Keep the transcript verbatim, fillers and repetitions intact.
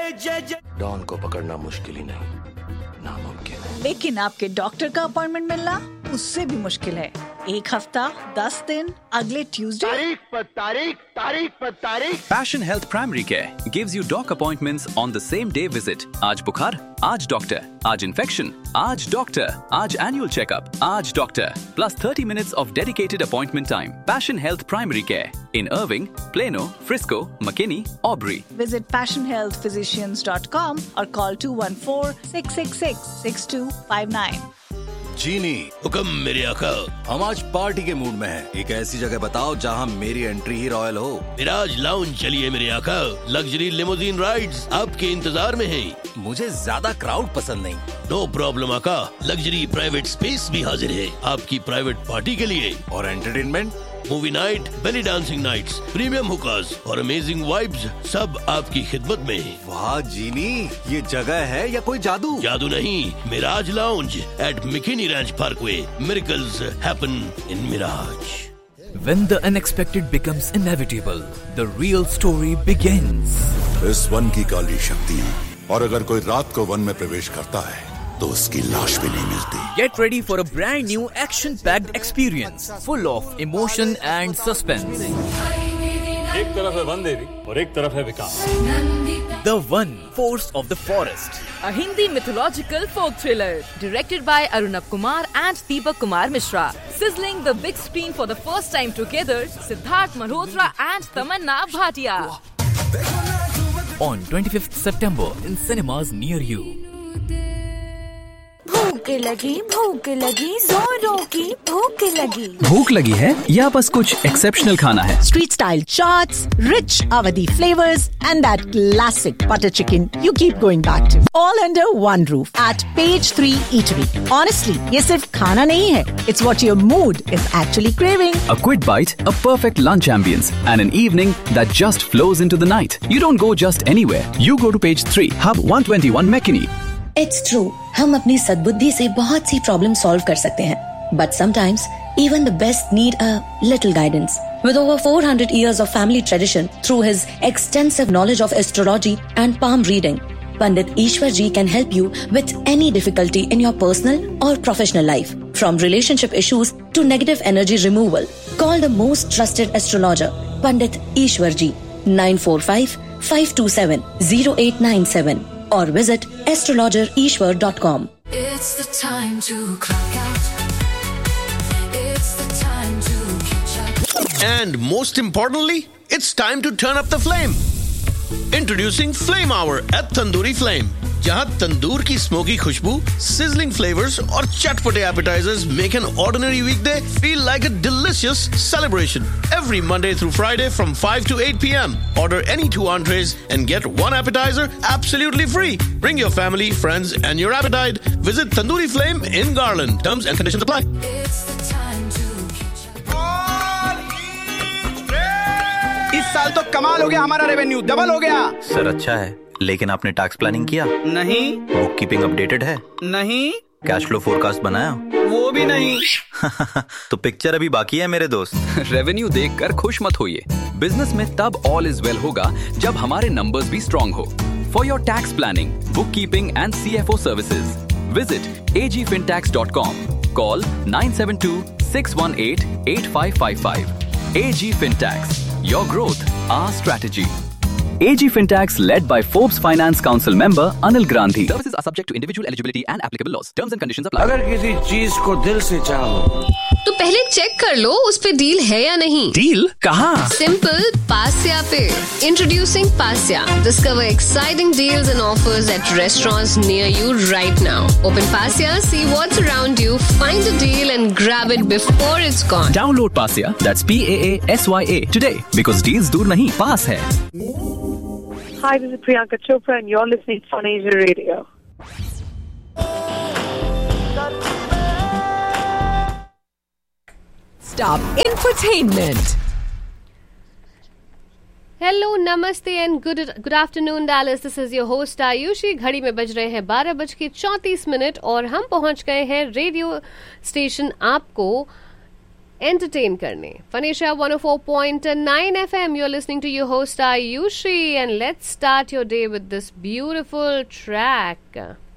Don को पकड़ना मुश्किल ही नहीं, नामुमकिन है। लेकिन आपके डॉक्टर का अपॉइंटमेंट मिलना उससे भी मुश्किल है। एक हफ्ता, दस दिन, अगले ट्यूसडे। तारीख पर तारीख, तारीख पर तारीख। Passion Health Primary Care gives you doc appointments on the same day visit. आज बुखार, आज डॉक्टर, आज इन्फेक्शन, आज डॉक्टर, आज एनुअल चेकअप, आज doctor, plus thirty minutes of dedicated appointment time. Passion Health Primary Care in Irving, Plano, Frisco, McKinney, Aubrey. Visit passion health physicians dot com or call two one four, six six six, six two five nine. जीनी हुक्म मेरे आका। हम आज party के mood में हैं। एक ऐसी जगह बताओ जहां मेरी एंट्री ही रॉयल हो। मिराज लाउंज चलिए मेरे आका, लग्जरी लिमोजीन राइड्स आपके इंतजार में है। मुझे ज्यादा क्राउड पसंद नहीं। नो प्रॉब्लम आका, लग्जरी प्राइवेट स्पेस भी हाजिर है आपकी प्राइवेट पार्टी के लिए। और entertainment, movie night, belly dancing nights, premium हुकास और अमेजिंग वाइब्स सब आपकी खिदमत में। वाह जीनी, ये जगह है या कोई जादू? जादू नहीं, Miraj lounge eight मिकिनी ranch Parkway. Miracles happen in Miraj. When the unexpected becomes inevitable, the real story begins. इस वन की काली शक्ति, और अगर कोई रात को वन में प्रवेश करता है तो उसकी लाश भी नहीं मिलती। Get ready for a brand new action-packed experience, full of emotion and suspense. एक तरफ है वन देवी और एक तरफ है विकास। The One, Force of the Forest. A Hindi mythological folk thriller directed by Arunab Kumar and Deepak Kumar Mishra. Sizzling the big screen for the first time together, Siddharth Malhotra and Tamanna Bhatia. On twenty-fifth September in cinemas near you. भूख लगी, भूख लगी, जोरों की भूख लगी। भूख लगी है या बस कुछ एक्सेप्शनल खाना है? Street style chaats, rich Awadhi flavors and that classic butter chicken you keep going back to. All under one roof at Page three Eatery. Honestly, ये सिर्फ खाना नहीं है. It's what your mood is actually craving. A quick bite, a perfect lunch ambience, and an evening that just flows into the night. You don't go just anywhere. You go to Page three, Hub one twenty-one McKinney. It's true, हम अपनी सद्बुद्धि से बहुत सी problem solve कर सकते हैं, but sometimes even the best need a little guidance. With over four hundred years of family tradition, through his extensive knowledge of astrology and palm reading, Pandit Ishwar Ji can help you with any difficulty in your personal or professional life, from relationship issues to negative energy removal. Call the most trusted astrologer, Pandit Ishwar Ji, nine four five, five two seven, zero eight nine seven. Or visit astrologer ishwar dot com. It's the time to clock out. It's the time to catch up. And most importantly, it's time to turn up the flame. Introducing Flame Hour at Tandoori Flame. जहाँ तंदूर की smoky खुशबू, sizzling flavors और चटपटे appetizers make an ordinary weekday feel like a delicious celebration. Every Monday through Friday from five to eight p.m. Order any two entrees and get one appetizer absolutely free. Bring your family, friends and your appetite. Visit Tandoori Flame in Garland. Terms and conditions apply. It's the time to catch up. इस साल तो कमाल हो गया, हमारा revenue double हो गया। Sir अच्छा है, लेकिन आपने टैक्स प्लानिंग किया? नहीं। बुक कीपिंग अपडेटेड है? नहीं। कैश फ्लो फोरकास्ट बनाया? वो भी नहीं। तो पिक्चर अभी बाकी है मेरे दोस्त। रेवेन्यू देखकर खुश मत होइए। बिजनेस में तब ऑल इज वेल होगा जब हमारे नंबर्स भी स्ट्रॉन्ग हो। For your tax planning, book keeping and C F O services, visit a g fin tax dot com. Call nine seven two, six one eight, eight five five five. A G Fintax. Your growth, our strategy. A G Fintax, led by Forbes Finance Council member Anil Grandhi. Services are subject to individual eligibility and applicable laws. Terms and conditions apply. अगर किसी चीज को दिल से चाहो तो पहले check कर लो उस पे डील है या नहीं। डील कहाँ? सिंपल, पास्या पे। Introducing पास्या। Discover exciting deals and offers eight restaurants near you right now. Open पास्या, see what's around you, find a deal and grab it before it's gone. Download Pasya, that's P A A S Y A today, because deals दूर नहीं, पास है। Hi, this is Priyanka Chopra and you're listening to Fun Asia Radio. Stop Infotainment. Hello, नमस्ते and good good afternoon Dallas. This is your host Ayushi. घड़ी में बज रहे हैं बारह बज के चौंतीस मिनट और हम पहुंच गए हैं रेडियो स्टेशन आपको एंटरटेन करने. Phanesia one oh four point nine F M. You're listening to your host Ayushi, and let's start your day with this beautiful track.